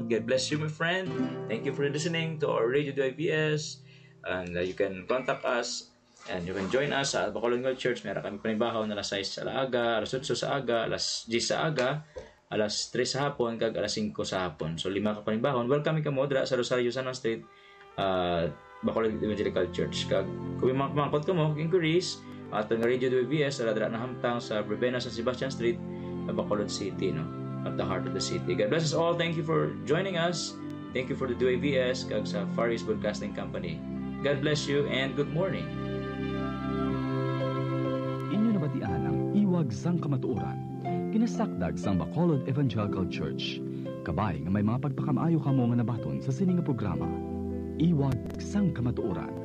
God bless you, my friend. Thank you for listening to our Radio WIBS. And you can contact us and you can join us sa Bacolod World Church. Meron kami panibahaw na alas 6 sa aga, alas 8 sa aga, alas 10 sa aga, alas 3 sa hapon, kag alas 5 sa hapon. So 5 ka panibahon. Welcome ka mo dra sa Rosario San Juan Street, Bacolod Evangelical Church. Kag kung mangkot ka mo, inquiries, ato nga Radio WIBS dra na hamtang sa Verbena San Sebastian Street, Bacolod City, no? At the heart of the city. God bless us all. Thank you for joining us. Thank you for the WIBS kag sa Far East Broadcasting Company. God bless you and good morning. Inyo nabatian ang Iwag sang Kamatuoran. Kinasakdag sang Bacolod Evangelical Church. Kabay nga may mga pagpakamaayo kamo nga nabaton sa sining nga programa. Iwag sang Kamatuoran.